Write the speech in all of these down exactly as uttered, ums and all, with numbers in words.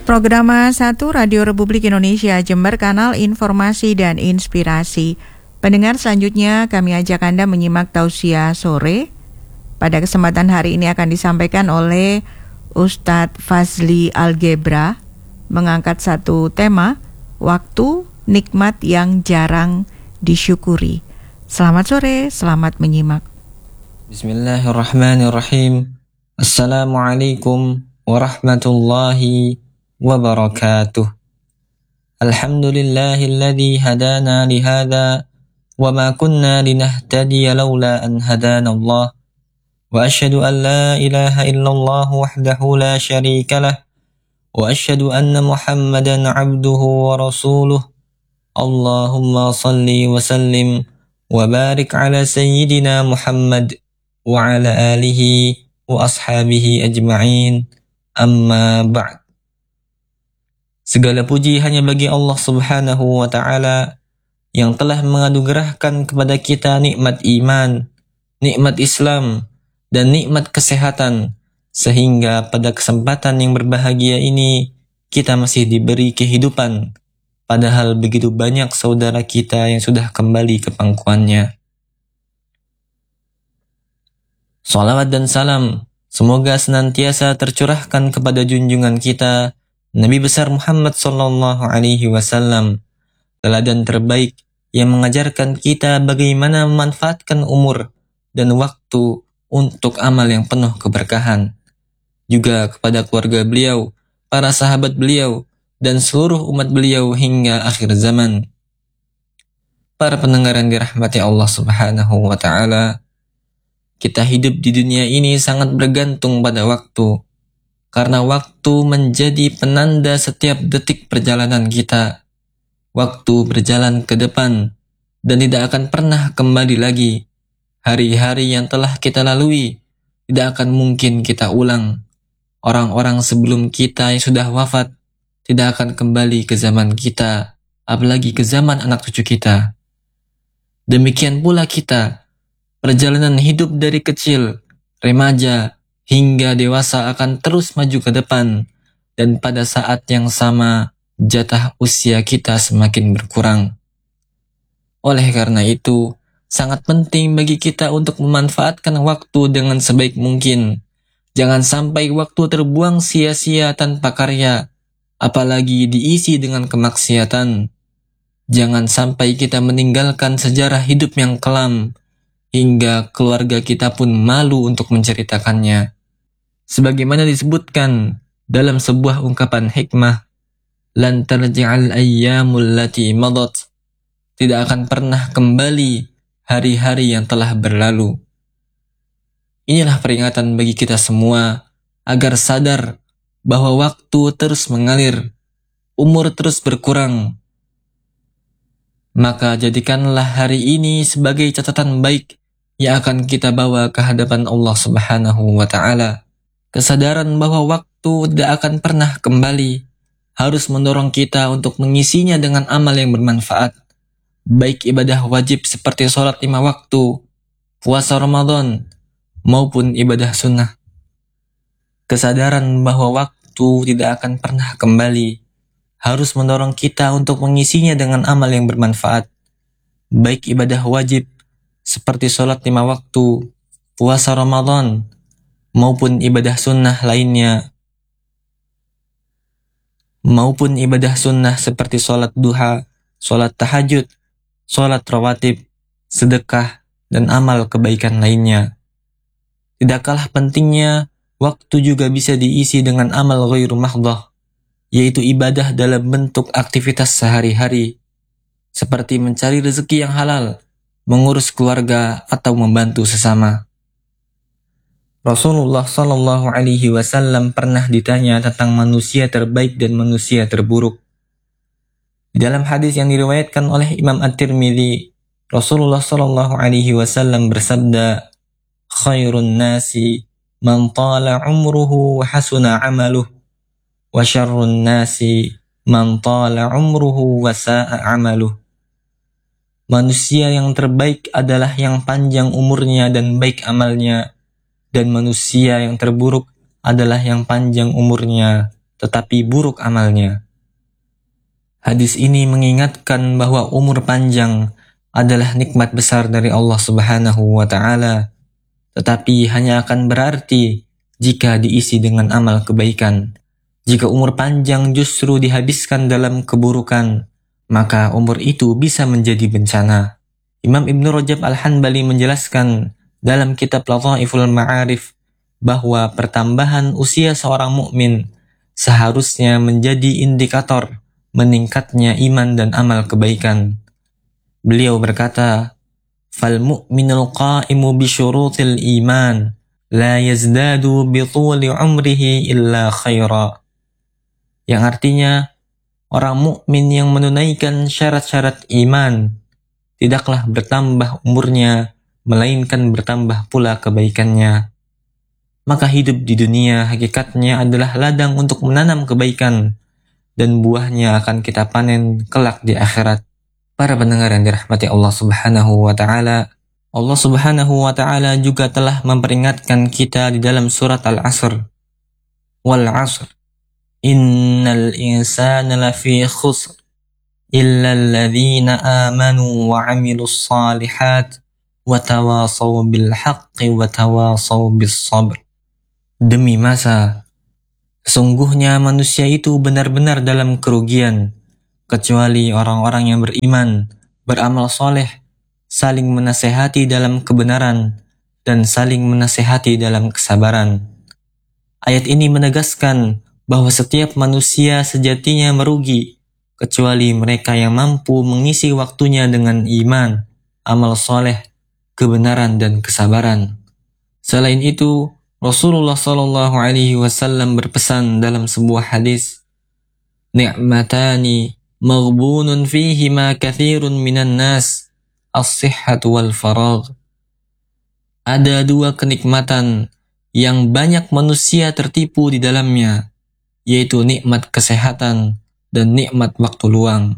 Programa satu Radio Republik Indonesia Jember, kanal informasi dan inspirasi. Pendengar, selanjutnya kami ajak Anda menyimak tausiah sore. Pada kesempatan hari ini akan disampaikan oleh Ustadz Fazli Algebra, mengangkat satu tema, waktu nikmat yang jarang disyukuri. Selamat sore, selamat menyimak. Bismillahirrahmanirrahim. Assalamualaikum warahmatullahi wabarakatuh. Alhamdulillahilladzi hadana lihada wa ma kunna linahtadiya laula an hadana Allah. Wa asyhadu an la ilaha illallah wahdahu la syarika lah. Wa asyhadu anna Muhammadan abduhu wa rasuluh. Allahumma salli wa sallim wa barik ala sayyidina Muhammad wa ala alihi wa ashabihi ajma'in. Amma ba'd. Segala puji hanya bagi Allah Subhanahu wa ta'ala yang telah menganugerahkan kepada kita nikmat iman, nikmat Islam, dan nikmat kesehatan, sehingga pada kesempatan yang berbahagia ini kita masih diberi kehidupan, padahal begitu banyak saudara kita yang sudah kembali ke pangkuannya. Salawat dan salam semoga senantiasa tercurahkan kepada junjungan kita Nabi besar Muhammad sallallahu alaihi wasallam, teladan terbaik yang mengajarkan kita bagaimana memanfaatkan umur dan waktu untuk amal yang penuh keberkahan. Juga kepada keluarga beliau, para sahabat beliau, dan seluruh umat beliau hingga akhir zaman. Para pendengar yang dirahmati Allah Subhanahu wa ta'ala, kita hidup di dunia ini sangat bergantung pada waktu. Karena waktu menjadi penanda setiap detik perjalanan kita. Waktu berjalan ke depan dan tidak akan pernah kembali lagi. Hari-hari yang telah kita lalui tidak akan mungkin kita ulang. Orang-orang sebelum kita yang sudah wafat tidak akan kembali ke zaman kita, apalagi ke zaman anak cucu kita. Demikian pula kita, perjalanan hidup dari kecil, remaja, hingga dewasa akan terus maju ke depan, dan pada saat yang sama jatah usia kita semakin berkurang. Oleh karena itu, sangat penting bagi kita untuk memanfaatkan waktu dengan sebaik mungkin. Jangan sampai waktu terbuang sia-sia tanpa karya, apalagi diisi dengan kemaksiatan. Jangan sampai kita meninggalkan sejarah hidup yang kelam, hingga keluarga kita pun malu untuk menceritakannya. Sebagaimana disebutkan dalam sebuah ungkapan hikmah, lan tarji'al ayyamul lati madat, tidak akan pernah kembali hari-hari yang telah berlalu. Inilah peringatan bagi kita semua agar sadar bahwa waktu terus mengalir, umur terus berkurang. Maka jadikanlah hari ini sebagai catatan baik yang akan kita bawa ke hadapan Allah Subhanahu wa ta'ala. Kesadaran bahwa waktu tidak akan pernah kembali harus mendorong kita untuk mengisinya dengan amal yang bermanfaat, baik ibadah wajib seperti sholat lima waktu, puasa Ramadan, maupun ibadah sunnah. Kesadaran bahwa waktu tidak akan pernah kembali harus mendorong kita untuk mengisinya dengan amal yang bermanfaat, baik ibadah wajib seperti sholat lima waktu, puasa Ramadan, maupun ibadah sunnah lainnya, maupun ibadah sunnah seperti sholat duha, sholat tahajud, sholat rawatib, sedekah, dan amal kebaikan lainnya. Tidak kalah pentingnya, waktu juga bisa diisi dengan amal ghairu mahdhah, yaitu ibadah dalam bentuk aktivitas sehari-hari, seperti mencari rezeki yang halal, mengurus keluarga, atau membantu sesama. Rasulullah Sallallahu Alaihi Wasallam pernah ditanya tentang manusia terbaik dan manusia terburuk. Di dalam hadis yang diriwayatkan oleh Imam At-Tirmidzi, Rasulullah Sallallahu Alaihi Wasallam bersabda, "Khairun nasi man tala umruhu wa hasuna amaluh, wa syarrun nasi man tala umruhu wa sa'a amaluh." Manusia yang terbaik adalah yang panjang umurnya dan baik amalnya. Dan manusia yang terburuk adalah yang panjang umurnya tetapi buruk amalnya. Hadis ini mengingatkan bahwa umur panjang adalah nikmat besar dari Allah Subhanahu wa Ta'ala, tetapi hanya akan berarti jika diisi dengan amal kebaikan. Jika umur panjang justru dihabiskan dalam keburukan, maka umur itu bisa menjadi bencana. Imam Ibnu Rajab Al-Hanbali menjelaskan dalam kitab Lataiful Ma'arif bahwa pertambahan usia seorang mukmin seharusnya menjadi indikator meningkatnya iman dan amal kebaikan. Beliau berkata, "Fal mu'minul qa'imu bi syurutil iman la yazdadu bi tuli umrihi illa khaira." Yang artinya, orang mukmin yang menunaikan syarat-syarat iman tidaklah bertambah umurnya, melainkan bertambah pula kebaikannya. Maka hidup di dunia hakikatnya adalah ladang untuk menanam kebaikan, dan buahnya akan kita panen kelak di akhirat. Para pendengar yang dirahmati Allah Subhanahu wa Ta'ala, Allah Subhanahu wa Ta'ala juga telah memperingatkan kita di dalam surat Al-Asr. Wal 'asr, innal insana lafi khusr, illa alladhina amanu wa 'amilus salihat wa tawasaw bil haqqi wa tawasaw bis sabr. Demi masa, sesungguhnya manusia itu benar-benar dalam kerugian, kecuali orang-orang yang beriman, beramal soleh, saling menasehati dalam kebenaran, dan saling menasehati dalam kesabaran. Ayat ini menegaskan bahwa setiap manusia sejatinya merugi, kecuali mereka yang mampu mengisi waktunya dengan iman, amal soleh, kebenaran, dan kesabaran. Selain itu, Rasulullah Shallallahu Alaihi Wasallam berpesan dalam sebuah hadis, "Ni'matani maghbunun fihima kathirun minan nas, as-sihhatu wal faragh." Ada dua kenikmatan yang banyak manusia tertipu di dalamnya, yaitu nikmat kesehatan dan nikmat waktu luang.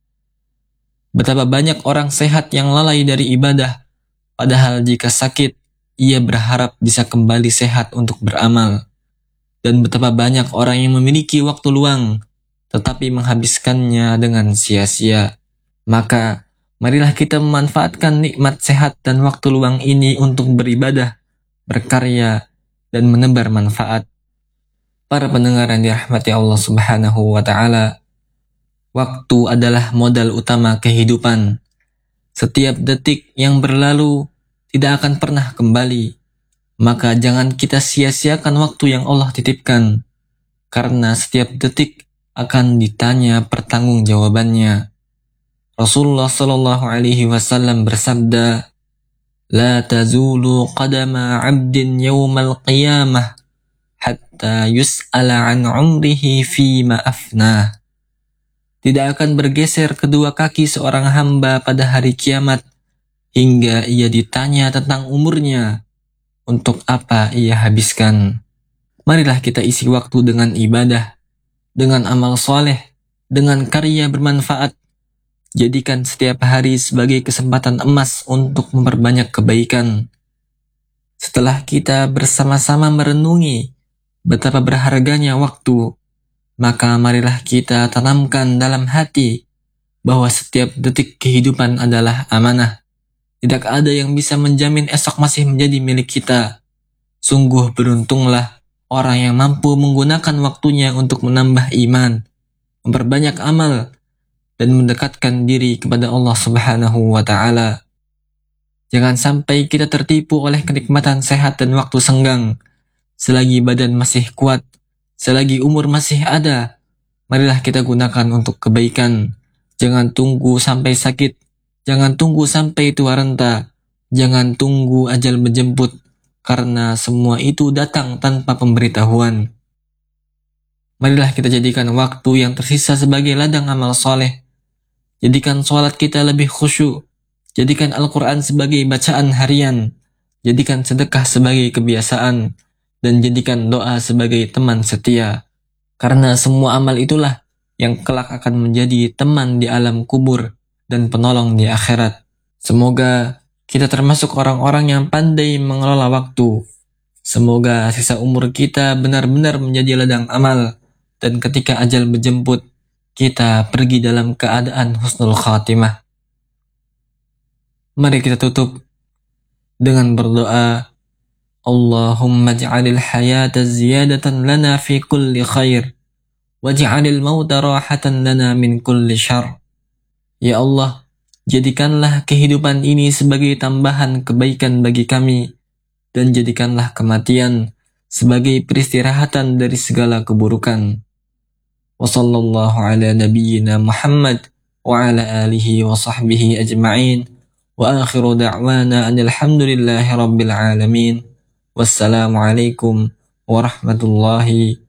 Betapa banyak orang sehat yang lalai dari ibadah, padahal jika sakit, ia berharap bisa kembali sehat untuk beramal. Dan betapa banyak orang yang memiliki waktu luang, tetapi menghabiskannya dengan sia-sia. Maka, marilah kita memanfaatkan nikmat sehat dan waktu luang ini untuk beribadah, berkarya, dan menebar manfaat. Para pendengar yang dirahmati Allah Subhanahu wa Ta'ala, waktu adalah modal utama kehidupan. Setiap detik yang berlalu tidak akan pernah kembali. Maka jangan kita sia-siakan waktu yang Allah titipkan, karena setiap detik akan ditanya pertanggungjawabannya. Rasulullah Shallallahu Alaihi Wasallam bersabda, "La tazulu qadama 'abdin yawmal qiyamah hatta yus'ala an umrihi fima afnah." Tidak akan bergeser kedua kaki seorang hamba pada hari kiamat hingga ia ditanya tentang umurnya, untuk apa ia habiskan. Marilah kita isi waktu dengan ibadah, dengan amal soleh, dengan karya bermanfaat. Jadikan setiap hari sebagai kesempatan emas untuk memperbanyak kebaikan. Setelah kita bersama-sama merenungi betapa berharganya waktu, maka marilah kita tanamkan dalam hati bahwa setiap detik kehidupan adalah amanah. Tidak ada yang bisa menjamin esok masih menjadi milik kita. Sungguh beruntunglah orang yang mampu menggunakan waktunya untuk menambah iman, memperbanyak amal, dan mendekatkan diri kepada Allah Subhanahu wa Ta'ala. Jangan sampai kita tertipu oleh kenikmatan sehat dan waktu senggang. Selagi badan masih kuat, selagi umur masih ada, marilah kita gunakan untuk kebaikan. Jangan tunggu sampai sakit. Jangan tunggu sampai tua renta. Jangan tunggu ajal menjemput, karena semua itu datang tanpa pemberitahuan. Marilah kita jadikan waktu yang tersisa sebagai ladang amal soleh. Jadikan sholat kita lebih khusyuk. Jadikan Al-Quran sebagai bacaan harian. Jadikan sedekah sebagai kebiasaan. Dan jadikan doa sebagai teman setia. Karena semua amal itulah yang kelak akan menjadi teman di alam kubur dan penolong di akhirat. Semoga kita termasuk orang-orang yang pandai mengelola waktu. Semoga sisa umur kita benar-benar menjadi ladang amal, dan ketika ajal menjemput, kita pergi dalam keadaan husnul khatimah. Mari kita tutup dengan berdoa, Allahumma ja'alil hayata ziyadatan lana fi kulli khair, waj'alil mauta rahatan lana min kulli syarr. Ya Allah, jadikanlah kehidupan ini sebagai tambahan kebaikan bagi kami, dan jadikanlah kematian sebagai peristirahatan dari segala keburukan. Wa sallallahu ala nabiyyina Muhammad wa ala alihi wa sahbihi ajma'in. Wa akhiru da'wana anil hamdulillahi rabbil alamin. Wassalamualaikum warahmatullahi